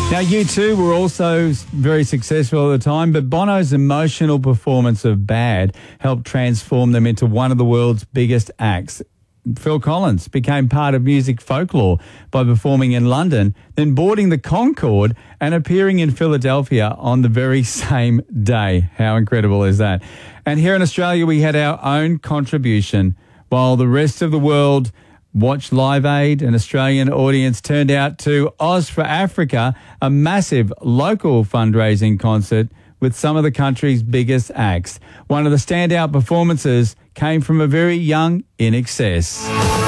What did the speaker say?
Now, U2 were also very successful at the time, but Bono's emotional performance of Bad helped transform them into one of the world's biggest acts. Phil Collins became part of music folklore by performing in London, then boarding the Concorde and appearing in Philadelphia on the very same day. How incredible is that? And here in Australia, we had our own contribution. While the rest of the world watched Live Aid, an Australian audience turned out to Oz for Africa, a massive local fundraising concert with some of the country's biggest acts. One of the standout performances came from a very young INXS.